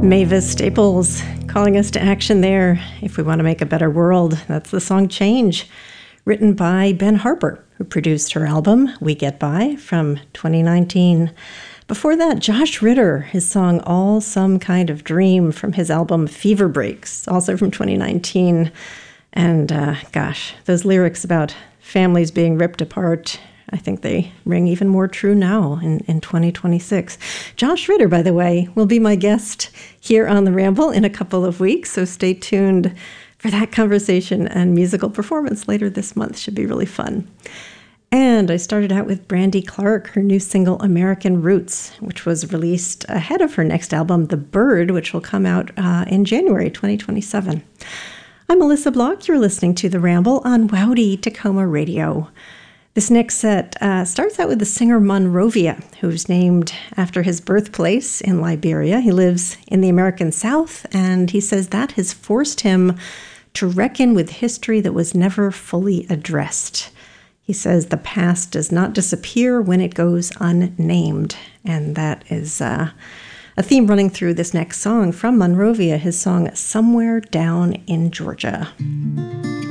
Mavis Staples calling us to action there. If we want to make a better world, that's the song Change, written by Ben Harper, who produced her album We Get By from 2019. Before that, Josh Ritter, his song All Some Kind of Dream from his album Fever Breaks, also from 2019. And gosh, those lyrics about families being ripped apart, I think they ring even more true now in 2026. Josh Ritter, by the way, will be my guest here on The Ramble in a couple of weeks, so stay tuned for that conversation and musical performance later this month. Should be really fun. And I started out with Brandy Clark, her new single American Roots, which was released ahead of her next album, The Bird, which will come out in January 2027. I'm Melissa Block. You're listening to The Ramble on Wowdy Tacoma Radio. This next set starts out with the singer Monrovia, who's named after his birthplace in Liberia. He lives in the American South, and he says that has forced him to reckon with history that was never fully addressed. He says the past does not disappear when it goes unnamed, and that is a theme running through this next song from Monrovia, his song Somewhere Down in Georgia.